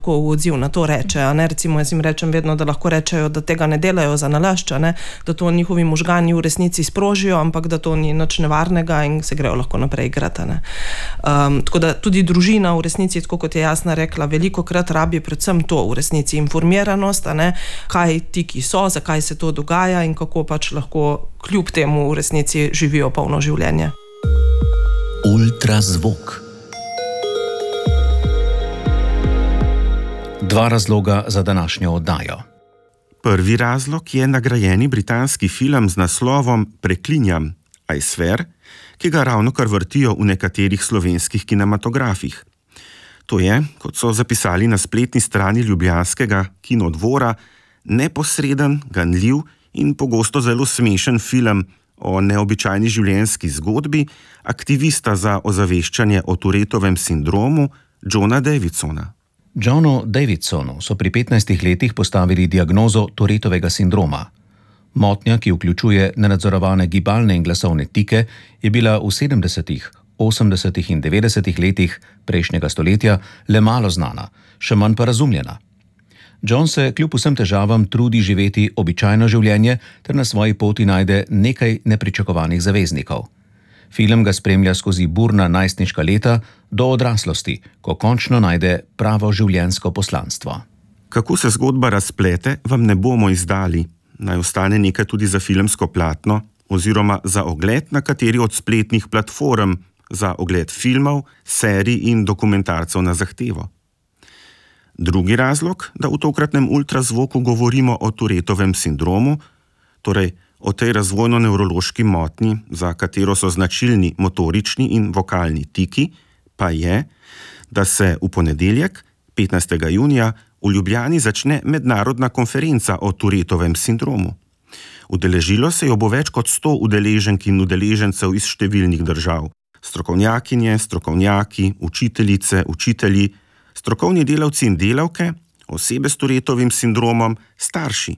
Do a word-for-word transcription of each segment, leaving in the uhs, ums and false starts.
ko v odziv na to reče, a ne, recimo jaz jim rečem vedno, da lahko rečejo, da tega ne delajo za nalašč, ne, da to njihovi možgani v resnici sprožijo, ampak da to ni nič nevarnega in se grejo lahko naprej igrati, ne. Um, tako da tudi družina v resnici, tako kot je Jasna rekla, veliko krat rabi predvsem to v resnici informiranost, a ne, kaj tiki so, zakaj se to dogaja in kako pač lahko kljub temu v resnici živijo polno življenje. Ultrazvok. Dva razloga za današnjo oddajo. Prvi razlog je nagrajeni britanski film z naslovom Preklinjam, Ajsfer, ki ga ravnokar vrtijo v nekaterih slovenskih kinematografih. To je, kot so zapisali na spletni strani ljubljanskega Kinodvora, neposreden, ganljiv in pogosto zelo smešen film o neobičajni življenjski zgodbi aktivista za ozaveščanje o Tourettovem sindromu Johna Davidsona. Johnu Davidsonu so pri petnajstih letih postavili diagnozo Tourettovega sindroma. Motnja, ki vključuje nenadzorovane gibalne in glasovne tike, je bila v sedemdesetih, osemdesetih in devetdesetih letih prejšnjega stoletja le malo znana, še manj pa razumljena. John se kljub vsem težavam trudi živeti običajno življenje ter na svoji poti najde nekaj nepričakovanih zaveznikov. Film ga spremlja skozi burna najstniška leta do odraslosti, ko končno najde pravo življenjsko poslanstvo. Kako se zgodba razplete, vam ne bomo izdali. Naj ostane nekaj tudi za filmsko platno oziroma za ogled na kateri od spletnih platform, za ogled filmov, serij in dokumentarcev na zahtevo. Drugi razlog, da v tokratnem ultrazvoku govorimo o Tourettovem sindromu, torej o tej razvojno-nevrološki motnji, za katero so značilni motorični in vokalni tiki, pa je, da se v ponedeljek, petnajstega junija, v Ljubljani začne mednarodna konferenca o Tourettovem sindromu. Udeležilo se jo bo več kot sto udeleženk in udeležencev iz številnih držav. Strokovnjakinje, strokovnjaki, učiteljice, učitelji, strokovni delavci in delavke, osebe s Tourettovim sindromom, starši.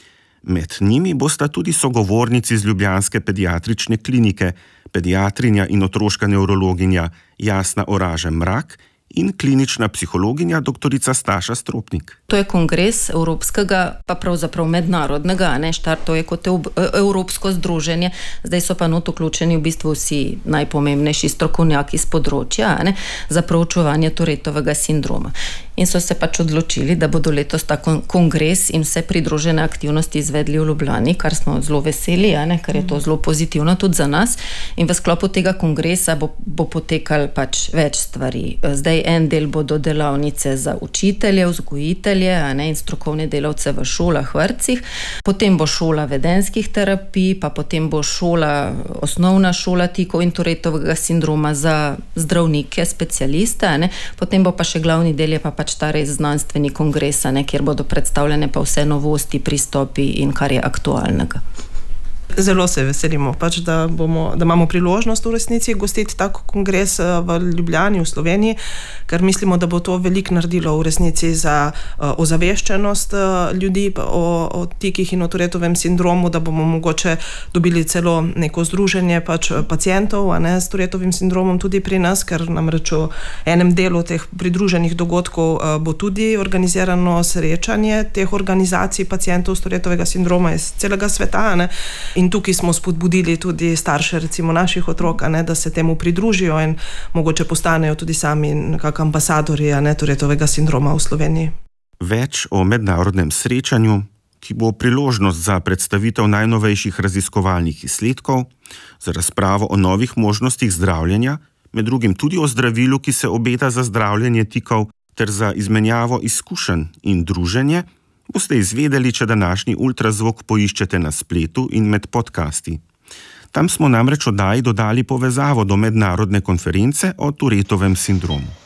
Med njimi bosta tudi sogovornici z ljubljanske pediatrične klinike, pediatrinja in otroška nevrologinja Jasna Oraže-Mrak in klinična psihologinja doktorica Staša Stropnik. To je kongres evropskega, pa pravzaprav mednarodnega, ne, štartov je kot evropsko združenje, zdaj so pa not vključeni v bistvu vsi najpomembnejši strokovnjaki z področja, ne, za proučevanje Tourettovega sindroma. In so se pač odločili, da bodo letos ta kongres in vse pridružene aktivnosti izvedli v Ljubljani, kar smo zelo veseli, ne, ker je to zelo pozitivno tudi za nas. In v sklopu tega kongresa bo, bo potekal pač več stvari. Zdaj en del bodo delavnice za učitelje, vzgojitelje, a ne, in strokovne delavce v šolah, vrtcih. Potem bo šola vedenskih terapij, pa potem bo šola, osnovna šola tikov in Tourettovega sindroma za zdravnike, specialiste, a ne. Potem bo pa še glavni del je pa pač ta res znanstveni kongres, a ne, kjer bodo predstavljene pa vse novosti, pristopi in kar je aktualnega. Zelo se veselimo, pač, da, bomo, da imamo priložnost v resnici gostiti tak kongres v Ljubljani, v Sloveniji, ker mislimo, da bo to veliko naredilo v resnici za uh, ozaveščenost uh, ljudi o, o tikih in o Tourettovem sindromu, da bomo mogoče dobili celo neko združenje pač pacientov, a ne, s Tourettovim sindromom tudi pri nas, ker namreč v enem delu teh pridruženih dogodkov uh, bo tudi organizirano srečanje teh organizacij pacientov s Tourettovega sindroma iz celega sveta, a ne. In tukaj smo spodbudili tudi starše, recimo naših otrok, ne, da se temu pridružijo in mogoče postanejo tudi sami nekako ambasadorji, ne, Tourettovega sindroma v Sloveniji. Več o mednarodnem srečanju, ki bo priložnost za predstavitev najnovejših raziskovalnih izsledkov, za razpravo o novih možnostih zdravljenja, med drugim tudi o zdravilu, ki se obeta za zdravljenje tikov, ter za izmenjavo izkušenj in druženje, boste izvedeli, če današnji ultrazvok poiščete na spletu in med podcasti. Tam smo namreč oddaji dodali povezavo do mednarodne konference o Tourettovem sindromu.